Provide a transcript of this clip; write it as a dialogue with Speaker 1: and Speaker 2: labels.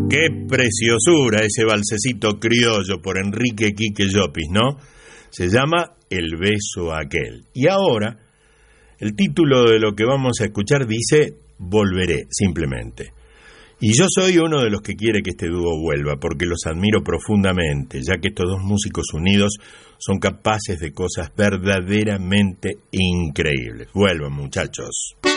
Speaker 1: Qué preciosura ese valsecito criollo por Enrique Quique Llopis, ¿no? Se llama El beso aquel. Y ahora, el título de lo que vamos a escuchar dice Volveré, simplemente. Y yo soy uno de los que quiere que este dúo vuelva, porque los admiro profundamente, ya que estos dos músicos unidos son capaces de cosas verdaderamente increíbles. Vuelvan, muchachos.